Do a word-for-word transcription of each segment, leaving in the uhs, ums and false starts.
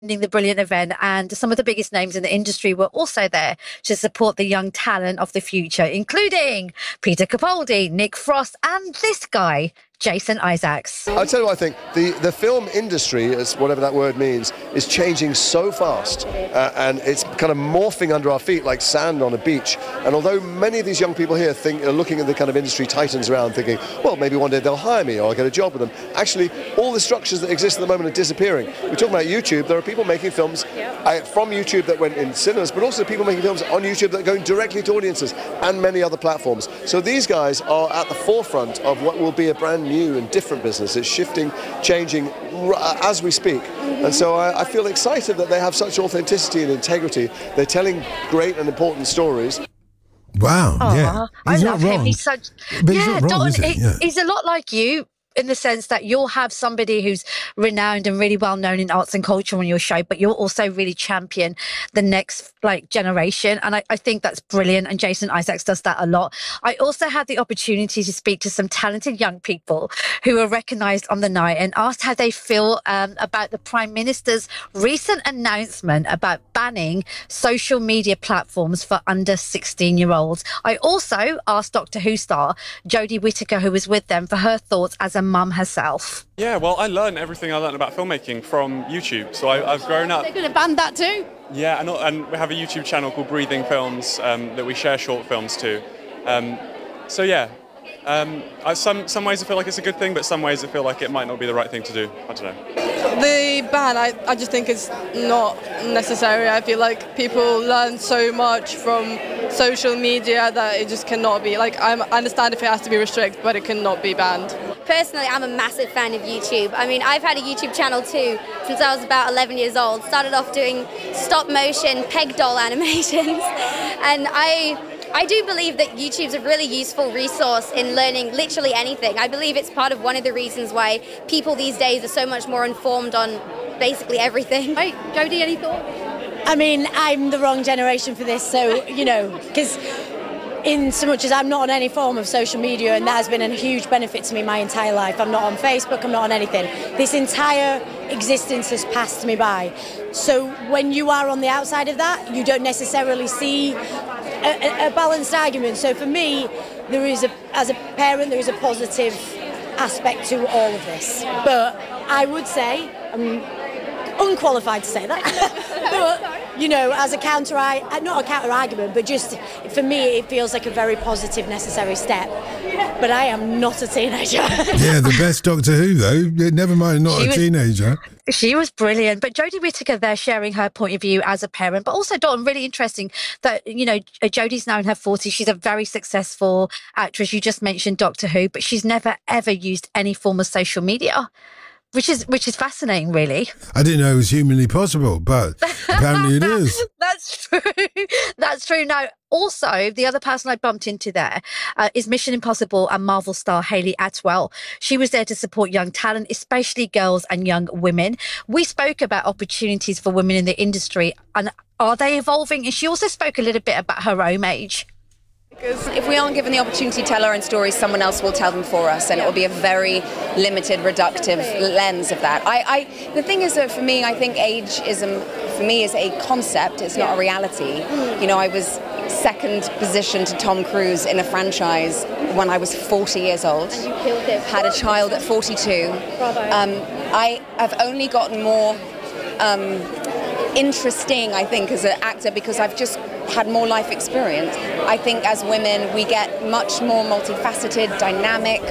the brilliant event, and some of the biggest names in the industry were also there to support the young talent of the future, including Peter Capaldi, Nick Frost, and this guy, Jason Isaacs. I'll tell you what I think. The, the film industry, as whatever that word means, is changing so fast uh, and it's kind of morphing under our feet like sand on a beach. And although many of these young people here think, are looking at the kind of industry titans around thinking, well, maybe one day they'll hire me or I'll get a job with them. Actually, all the structures that exist at the moment are disappearing. We're talking about YouTube. There are people making films uh, from YouTube that went in cinemas, but also people making films on YouTube that are going directly to audiences and many other platforms. So these guys are at the forefront of what will be a brand new and different business. It's shifting, changing r- as we speak. Mm-hmm. And so I, I feel excited that they have such authenticity and integrity. They're telling great and important stories. Wow, Aww, yeah. I He's love not him. wrong. He's such... But yeah, he's not wrong, Don, is he? he- Yeah. he's a lot like you, in the sense that you'll have somebody who's renowned and really well known in arts and culture on your show, but you'll also really champion the next like generation. And I, I think that's brilliant. And Jason Isaacs does that a lot. I also had the opportunity to speak to some talented young people who were recognized on the night and asked how they feel um, about the Prime Minister's recent announcement about banning social media platforms for under sixteen year olds. I also asked Doctor Who star Jodie Whittaker, who was with them, for her thoughts as a mum herself. Yeah, well, I learned everything I learned about filmmaking from YouTube. So I, I've grown up. They're going to ban that too? Yeah, and, and we have a YouTube channel called Breathing Films um, that we share short films to. Um, so yeah, um, I, some some ways I feel like it's a good thing, but some ways I feel like it might not be the right thing to do. I don't know. The ban, I, I just think it's not necessary. I feel like people learn so much from social media that it just cannot be. Like, I'm, I understand if it has to be restricted, but it cannot be banned. Personally, I'm a massive fan of YouTube. I mean, I've had a YouTube channel too since I was about eleven years old. Started off doing stop motion peg doll animations, and I I do believe that YouTube's a really useful resource in learning literally anything. I believe it's part of one of the reasons why people these days are so much more informed on basically everything. Right, Jodie, any thoughts? I mean, I'm the wrong generation for this, so, you know, because in so much as I'm not on any form of social media, and that has been a huge benefit to me my entire life. I'm not on Facebook, I'm not on anything. This entire existence has passed me by. So when you are on the outside of that, you don't necessarily see a, a balanced argument. So for me, there is a, as a parent, there is a positive aspect to all of this. But I would say, I'm unqualified to say that, but you know, as a counter, not a counter argument, but just for me, it feels like a very positive, necessary step. But I am not a teenager. Yeah, the best Doctor Who though. Never mind, not She a was- teenager. She was brilliant. But Jodie Whittaker there sharing her point of view as a parent, but also, Dawn, really interesting that, you know, Jodie's now in her forties. She's a very successful actress. You just mentioned Doctor Who, but she's never, ever used any form of social media, which is which is fascinating, really. I didn't know it was humanly possible, but apparently it is. That's true. That's true. Now, also, the other person I bumped into there uh, is Mission Impossible and Marvel star Hayley Atwell. She was there to support young talent, especially girls and young women. We spoke about opportunities for women in the industry, and are they evolving? And she also spoke a little bit about her own age. Because if we aren't given the opportunity to tell our own stories, someone else will tell them for us, and it will be a very limited, reductive lens of that. I, I the thing is that for me, I think ageism, for me, is a concept, it's not a reality. You know, I was second position to Tom Cruise in a franchise when I was forty years old. And you killed it. Had a child at forty-two. Bravo. Um, I have only gotten more um, interesting, I think, as an actor because I've just had more life experience. I think as women we get much more multifaceted, dynamic,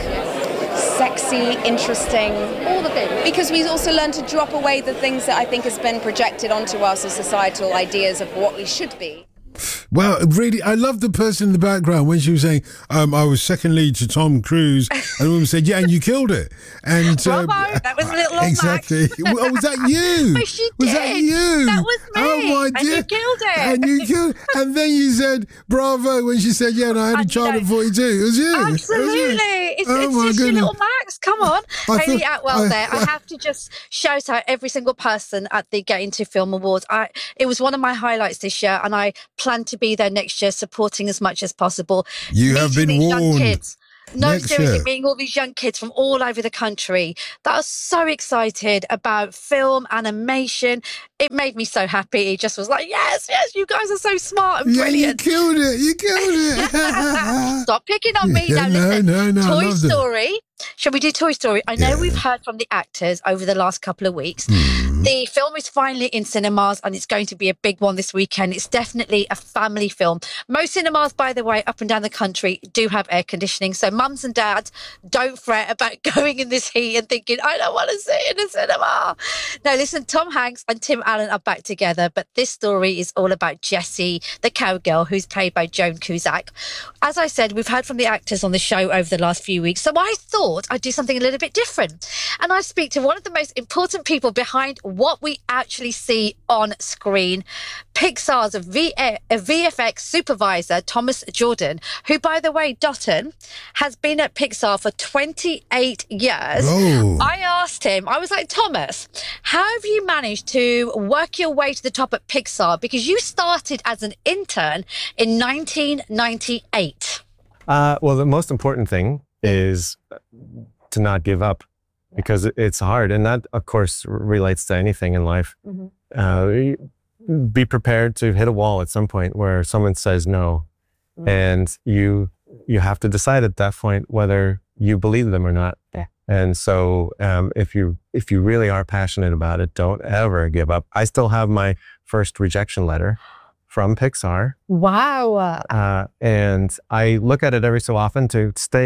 sexy, interesting. All the things. Because we also learn to drop away the things that I think has been projected onto us as societal ideas of what we should be. Well, really, I love the person in the background when she was saying, um, I was second lead to Tom Cruise, and the woman said, yeah, and you killed it. And Bravo, uh, that was little old exactly. Oh, was that you? But she was did. that you? That was me. Oh my And dear. you killed it. And you killed And then you said, bravo, when she said, yeah, and I had a I child know. at forty-two. It was you. It was you. Absolutely. It's, Oh it's my just your goodness. little Max. Come on. I Hayley thought- Atwell I- there. I have to just shout out every single person at the Get Into Film Awards. I, it was one of my highlights this year, and I plan to be there next year supporting as much as possible. You have Meeting been these young warned. kids. No, Next seriously, year. meeting all these young kids from all over the country that are so excited about film, animation. It made me so happy. It just was like, yes, yes, you guys are so smart and Yeah, you brilliant. killed it. You killed it. Stop picking on me. Yeah, Now, no, listen, no, no, I Toy loved it. Story. Shall we do Toy Story? I know Yeah. we've heard from the actors over the last couple of weeks. Hmm. The film is finally in cinemas and it's going to be a big one this weekend. It's definitely a family film. Most cinemas, by the way, up and down the country do have air conditioning. So mums and dads, don't fret about going in this heat and thinking, I don't want to sit in a cinema. No, listen, Tom Hanks and Tim Allen are back together, but this story is all about Jessie, the cowgirl, who's played by Joan Cusack. As I said, we've heard from the actors on the show over the last few weeks, so I thought I'd do something a little bit different. And I speak to one of the most important people behind what we actually see on screen, Pixar's v- a V F X supervisor, Thomas Jordan, who, by the way, Dotton, has been at Pixar for twenty-eight years. Oh. I asked him, I was like, Thomas, how have you managed to work your way to the top at Pixar? Because you started as an intern in nineteen ninety-eight. Uh, well, the most important thing is to not give up, because it- it's hard. And that, of course, r- relates to anything in life. Mm-hmm. Uh, be prepared to hit a wall at some point where someone says no. Mm. And you you have to decide at that point whether you believe them or not. Yeah. And so um, if you if you really are passionate about it, don't ever give up. I still have my first rejection letter from Pixar. Wow. Uh, and I look at it every so often to stay